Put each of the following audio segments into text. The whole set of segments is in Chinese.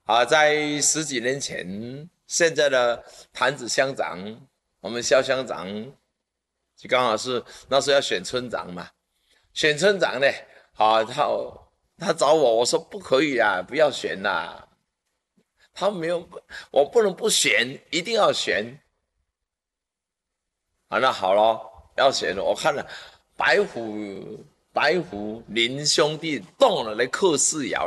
在十几年前，现在的潭子乡长，我们肖乡长，就刚好是那时候要选村长嘛。选村长呢，他找我，我说不可以啊，不要选啦。他没有，我不能不选，一定要选。那好咯，要选了。我看了白虎林兄弟动了来克四爻，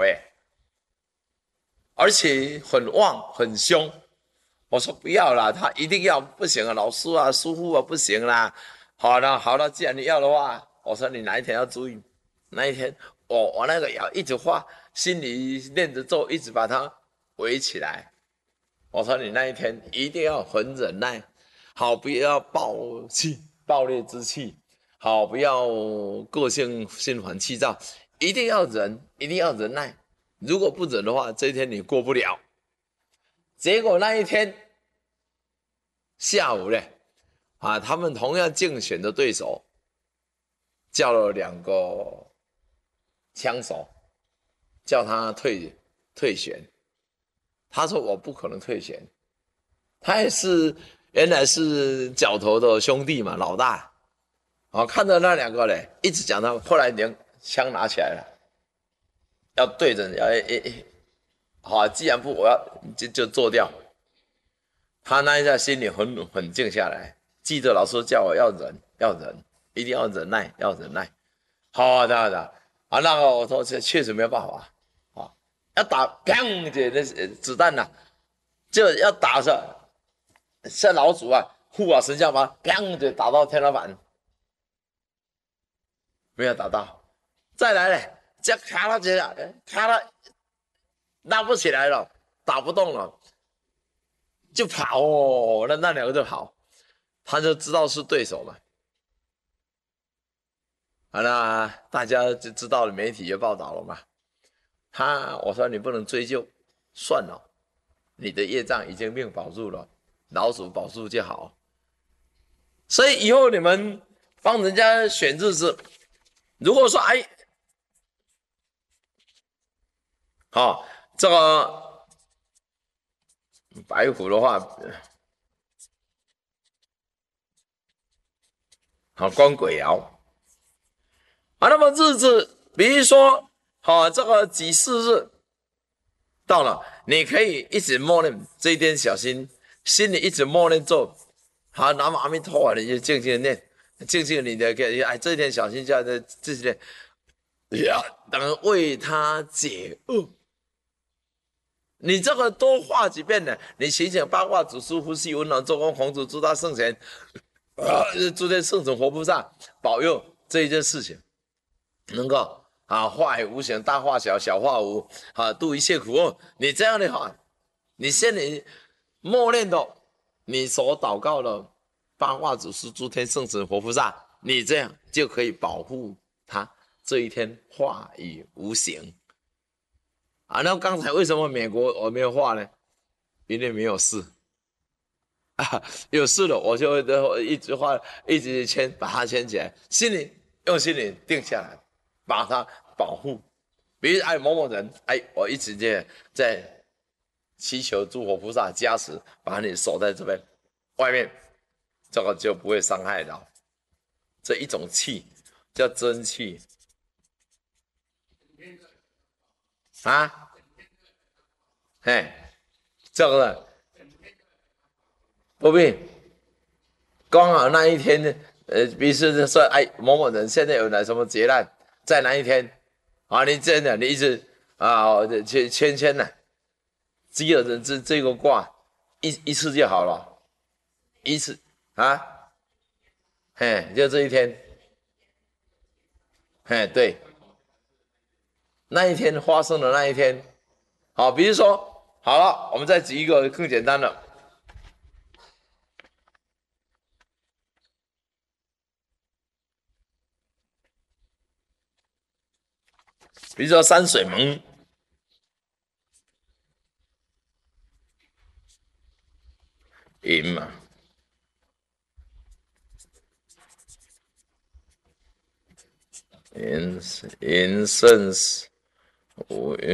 而且很旺很凶。我说不要啦，他一定要，不行啊，老师啊，师傅啊，不行啦。好了好了，既然你要的话，我说你哪一天要注意，那一天我那个要一直画，心里念着咒，一直把它围起来。我说你那一天一定要很忍耐，好不要暴烈之气，好不要个性心烦气躁，一定要忍，一定要忍耐。如果不忍的话，这一天你过不了。结果那一天下午呢，他们同样竞选的对手叫了两个枪手，叫他退选。他说我不可能退选，他也是原来是角头的兄弟嘛，老大。看到那两个人一直讲他，后来连枪拿起来了，要对着既然不，我要就做掉。他那一下心里很静下来，记得老师叫我要忍，要忍，一定要忍耐，要忍耐。好的，那个我说确实没有办法，要打，砰，这子弹呐，就要打上，像老鼠啊，护啊神像嘛，砰，就打到天花板，没有打到。再来呢，这卡了这卡了，拉不起来了，打不动了，就跑哦，那两个就跑，他就知道是对手嘛。那大家就知道了，媒体就报道了嘛。我说你不能追究，算了，你的业障已经命保住了，老鼠保住就好。所以以后你们帮人家选日子，如果说这个白虎的话，官鬼爻那么日子，比如说这个己巳日到了，你可以一直默念这一天小心，心里一直默念咒，南无阿弥陀佛，你就静静的念，静静你的这一天小心叫这些等为他解厄。你这个多画几遍呢？你请请八卦祖师、伏羲、文王、周公、孔子、诸大圣贤，诸天圣神、活菩萨保佑这一件事情能够化无形，大化小，小化无度一切苦厄。你这样的话，你心里默念的，你所祷告的八卦祖师、诸天圣神、活菩萨，你这样就可以保护他这一天化以无形。那刚才为什么美国我没有画呢？因为没有事有事了我就一直画，一直把它牵起来，用心里定下来，把它保护。比如某某人，我一直在祈求诸佛菩萨加持，把你锁在这边外面，这个就不会伤害到。这一种气叫真气这个不必，刚好那一天呢，比如说某某人现在有什么劫难，在哪一天你真的你一直签呢，积了人这个卦一次就好了，一次就这一天，对，那一天发生的那一天，比如说好了，我们再举一个更简单的。比如说山水门，寅嘛，寅申巳午。